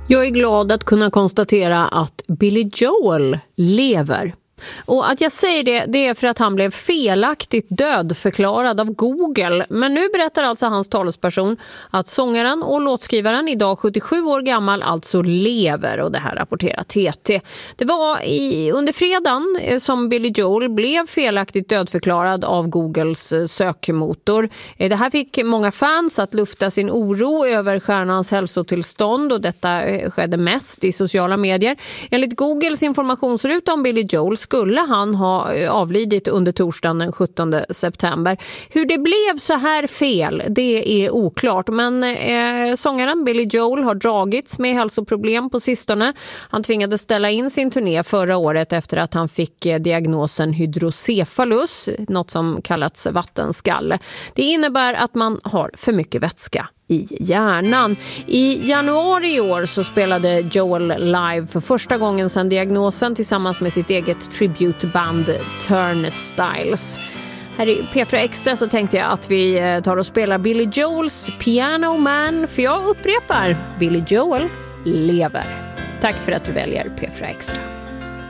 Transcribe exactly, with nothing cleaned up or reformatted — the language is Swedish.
Jag är glad att kunna konstatera att Billy Joel lever. Och att jag säger det, det är för att han blev felaktigt dödförklarad av Google. Men nu berättar alltså hans talesperson att sångaren och låtskrivaren, idag sjuttiosju år gammal, alltså lever. Och det här rapporterar T T. Det var i, under fredagen som Billy Joel blev felaktigt dödförklarad av Googles sökmotor. Det här fick många fans att lufta sin oro över stjärnans hälsotillstånd, och detta skedde mest i sociala medier. Enligt Googles informationsruta om Billy Joel skulle han ha avlidit under torsdagen den sjuttonde september. Hur det blev så här fel, det är oklart. Men eh, sångaren Billy Joel har dragits med hälsoproblem på sistone. Han tvingades ställa in sin turné förra året efter att han fick eh, diagnosen hydrocephalus, något som kallats vattenskalle. Det innebär att man har för mycket vätska i hjärnan. I januari i år så spelade Joel live för första gången sedan diagnosen tillsammans med sitt eget tributeband Turnstiles. Här i P fyra Extra så tänkte jag att vi tar och spelar Billy Joels Piano Man, för jag upprepar, Billy Joel lever. Tack för att du väljer P fyra Extra.